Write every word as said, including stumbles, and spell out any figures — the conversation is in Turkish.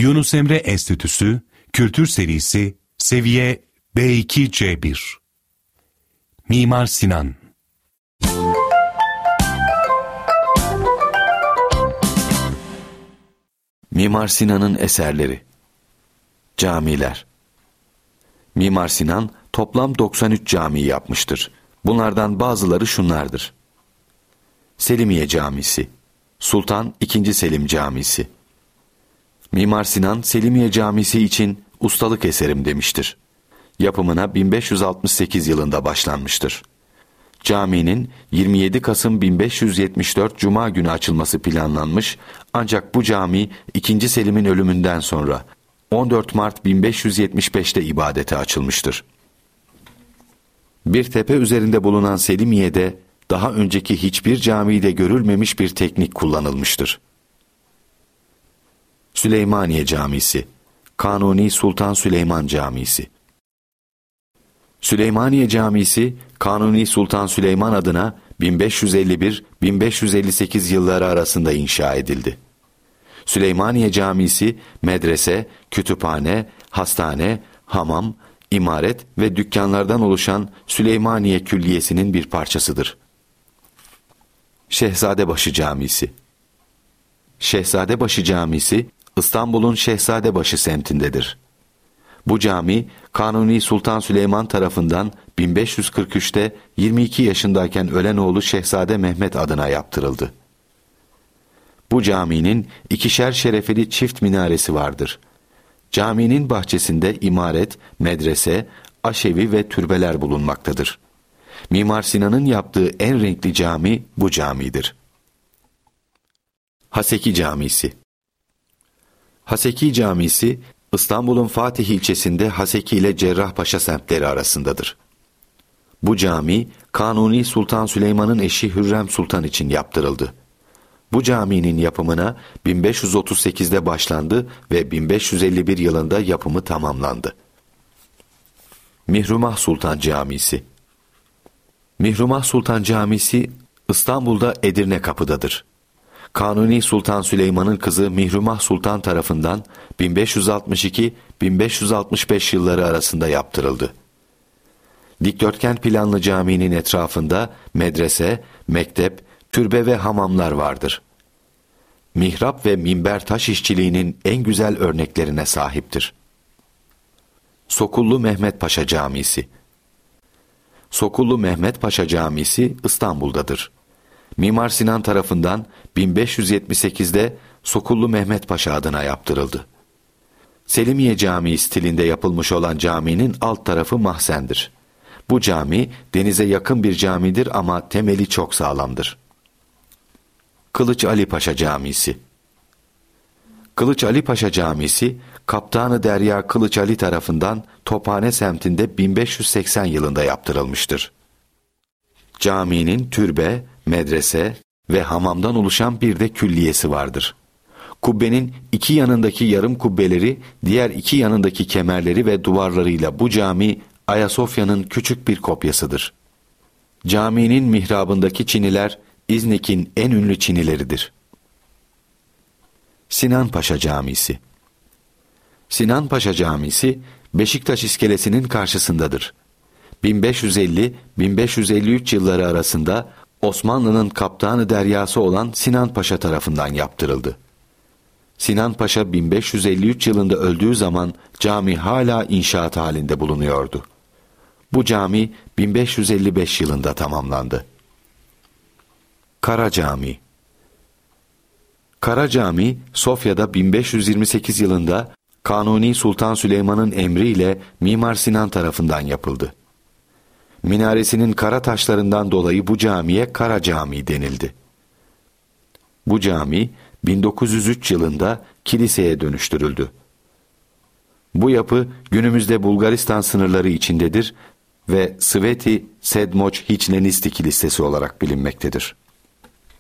Yunus Emre Enstitüsü Kültür Serisi Seviye B iki C bir. Mimar Sinan. Mimar Sinan'ın eserleri. Camiler. Mimar Sinan toplam doksan üç cami yapmıştır. Bunlardan bazıları şunlardır: Selimiye Camisi, Sultan ikinci. Selim Camisi. Mimar Sinan, Selimiye Camisi için ustalık eserim demiştir. Yapımına bin beş yüz altmış sekiz yılında başlanmıştır. Caminin yirmi yedi Kasım bin beş yüz yetmiş dört Cuma günü açılması planlanmış, ancak bu cami ikinci. Selim'in ölümünden sonra on dört Mart bin beş yüz yetmiş beşte ibadete açılmıştır. Bir tepe üzerinde bulunan Selimiye'de daha önceki hiçbir camide görülmemiş bir teknik kullanılmıştır. Süleymaniye Camisi, Kanuni Sultan Süleyman Camisi. Süleymaniye Camisi, Kanuni Sultan Süleyman adına bin beş yüz elli bir - bin beş yüz elli sekiz yılları arasında inşa edildi. Süleymaniye Camisi, medrese, kütüphane, hastane, hamam, imaret ve dükkanlardan oluşan Süleymaniye Külliyesi'nin bir parçasıdır. Şehzadebaşı Camisi. Şehzadebaşı Camisi, İstanbul'un Şehzadebaşı semtindedir. Bu cami, Kanuni Sultan Süleyman tarafından bin beş yüz kırk üçte yirmi iki yaşındayken ölen oğlu Şehzade Mehmet adına yaptırıldı. Bu caminin ikişer şerefeli çift minaresi vardır. Caminin bahçesinde imaret, medrese, aşevi ve türbeler bulunmaktadır. Mimar Sinan'ın yaptığı en renkli cami bu camidir. Haseki Camisi. Haseki Camisi, İstanbul'un Fatih ilçesinde Haseki ile Cerrahpaşa semtleri arasındadır. Bu cami, Kanuni Sultan Süleyman'ın eşi Hürrem Sultan için yaptırıldı. Bu caminin yapımına bin beş yüz otuz sekizde başlandı ve bin beş yüz elli bir yılında yapımı tamamlandı. Mihrumah Sultan Camisi. Mihrumah Sultan Camisi, İstanbul'da Edirne Kapı'dadır. Kanuni Sultan Süleyman'ın kızı Mihrumah Sultan tarafından bin beş yüz altmış iki - bin beş yüz altmış beş yılları arasında yaptırıldı. Dikdörtgen planlı caminin etrafında medrese, mektep, türbe ve hamamlar vardır. Mihrap ve minber taş işçiliğinin en güzel örneklerine sahiptir. Sokullu Mehmet Paşa Camisi. Sokullu Mehmet Paşa Camisi İstanbul'dadır. Mimar Sinan tarafından bin beş yüz yetmiş sekizde Sokullu Mehmet Paşa adına yaptırıldı. Selimiye Camii stilinde yapılmış olan caminin alt tarafı mahzendir. Bu cami denize yakın bir camidir ama temeli çok sağlamdır. Kılıç Ali Paşa Camisi. Kılıç Ali Paşa Camisi, Kaptanı Derya Kılıç Ali tarafından Tophane semtinde bin beş yüz seksen yılında yaptırılmıştır. Caminin türbe, medrese ve hamamdan oluşan bir de külliyesi vardır. Kubbenin iki yanındaki yarım kubbeleri, diğer iki yanındaki kemerleri ve duvarlarıyla bu cami Ayasofya'nın küçük bir kopyasıdır. Caminin mihrabındaki çiniler İznik'in en ünlü çinileridir. Sinan Paşa Camisi. Sinan Paşa Camisi, Beşiktaş iskelesinin karşısındadır. bin beş yüz elli - bin beş yüz elli üç yılları arasında Osmanlı'nın Kaptanı Deryası olan Sinan Paşa tarafından yaptırıldı. Sinan Paşa bin beş yüz elli üç yılında öldüğü zaman cami hala inşaat halinde bulunuyordu. Bu cami bin beş yüz elli beş yılında tamamlandı. Kara Cami. Kara Cami, Sofya'da bin beş yüz yirmi sekiz yılında Kanuni Sultan Süleyman'ın emriyle Mimar Sinan tarafından yapıldı. Minaresinin kara taşlarından dolayı bu camiye Kara Camii denildi. Bu cami bin dokuz yüz üç yılında kiliseye dönüştürüldü. Bu yapı günümüzde Bulgaristan sınırları içindedir ve Sveti Sedmoç Hiçlenisti Kilisesi olarak bilinmektedir.